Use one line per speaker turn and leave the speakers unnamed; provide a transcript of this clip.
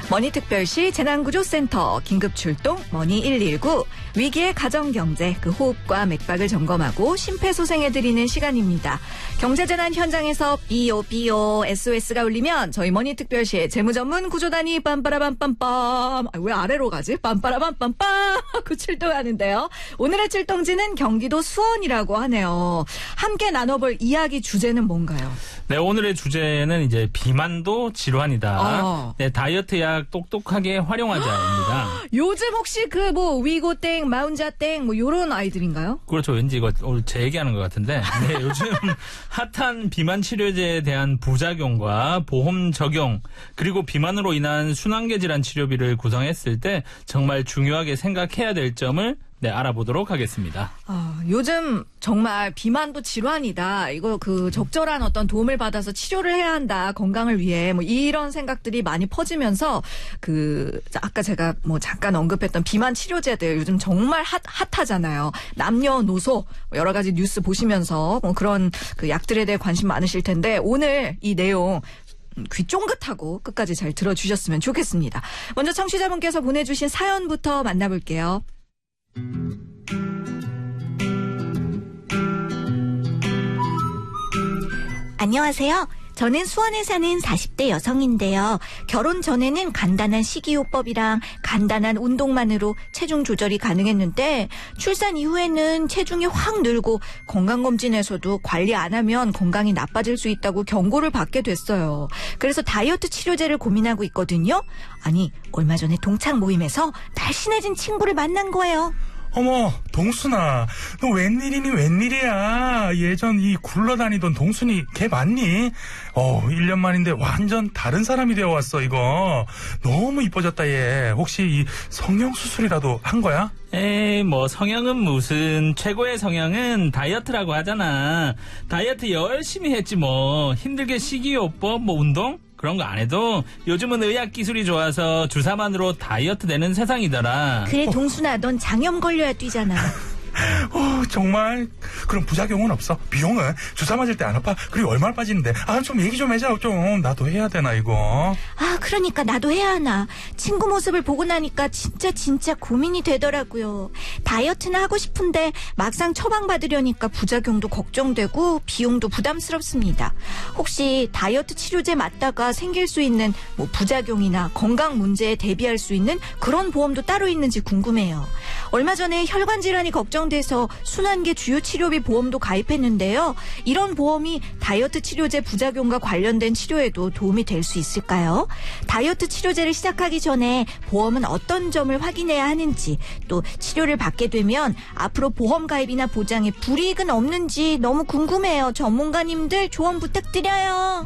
머니특별시 재난구조센터 긴급출동 머니119 위기의 가정경제 그 호흡과 맥박을 점검하고 심폐소생해드리는 시간입니다. 경제재난 현장에서 삐요 SOS가 울리면 저희 머니특별시의 재무전문 구조단이 빰빠라밤빰빰 왜 아래로 가지? 빰빠라밤빰빰 하고 출동하는데요. 오늘의 출동지는 경기도 수원이라고 하네요. 함께 나눠볼 이야기 주제는 뭔가요?
네, 오늘의 주제는 이제 비만도 질환이다. 네, 다이어트 약 똑똑하게 활용하자입니다.
요즘 혹시 그 위고땡, 마운자땡 요런 아이들인가요?
그렇죠. 왠지 이거 오늘 제 얘기하는 것 같은데. 네, 요즘 핫한 비만 치료제에 대한 부작용과 보험 적용 그리고 비만으로 인한 순환계 질환 치료비를 구성했을 때 정말 중요하게 생각해야 될 점을 알아보도록 하겠습니다.
요즘 정말 비만도 질환이다. 이거 적절한 어떤 도움을 받아서 치료를 해야 한다. 건강을 위해 이런 생각들이 많이 퍼지면서 아까 제가 잠깐 언급했던 비만 치료제들 요즘 정말 핫하잖아요. 남녀노소 여러 가지 뉴스 보시면서 그런 약들에 대해 관심 많으실 텐데 오늘 이 내용 귀 쫑긋하고 끝까지 잘 들어주셨으면 좋겠습니다. 먼저 청취자분께서 보내주신 사연부터 만나볼게요.
안녕하세요. 저는 수원에 사는 40대 여성인데요. 결혼 전에는 간단한 식이요법이랑 간단한 운동만으로 체중 조절이 가능했는데 출산 이후에는 체중이 확 늘고 건강검진에서도 관리 안 하면 건강이 나빠질 수 있다고 경고를 받게 됐어요. 그래서 다이어트 치료제를 고민하고 있거든요. 아니, 얼마 전에 동창 모임에서 날씬해진 친구를 만난 거예요.
어머, 동순아, 너 웬일이야? 예전 이 굴러다니던 동순이 걔 맞니? 1년 만인데 완전 다른 사람이 되어왔어, 이거. 너무 이뻐졌다, 얘. 혹시 이 성형수술이라도 한 거야?
에이, 성형은 무슨. 최고의 성형은 다이어트라고 하잖아. 다이어트 열심히 했지 힘들게 식이요법, 운동? 그런 거 안 해도 요즘은 의학 기술이 좋아서 주사만으로 다이어트 되는 세상이더라.
그래, 동순아, 넌 장염 걸려야 뛰잖아.
정말? 그럼 부작용은 없어? 비용은? 주사 맞을 때 안 아파? 그리고 얼마나 빠지는데? 좀 얘기 좀 해줘, 좀. 나도 해야 되나, 이거?
그러니까 나도 해야 하나. 친구 모습을 보고 나니까 진짜 고민이 되더라고요. 다이어트는 하고 싶은데 막상 처방받으려니까 부작용도 걱정되고 비용도 부담스럽습니다. 혹시 다이어트 치료제 맞다가 생길 수 있는 부작용이나 건강 문제에 대비할 수 있는 그런 보험도 따로 있는지 궁금해요. 얼마 전에 혈관 질환이 걱정돼서 순환계 주요 치료비 보험도 가입했는데요. 이런 보험이 다이어트 치료제 부작용과 관련된 치료에도 도움이 될 수 있을까요? 다이어트 치료제를 시작하기 전에 보험은 어떤 점을 확인해야 하는지, 또 치료를 받게 되면 앞으로 보험 가입이나 보장에 불이익은 없는지 너무 궁금해요. 전문가님들 조언 부탁드려요.